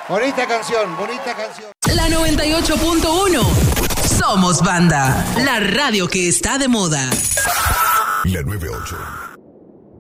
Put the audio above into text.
Bonita canción, bonita canción. La 98.1. Somos Banda, la radio que está de moda. La 98.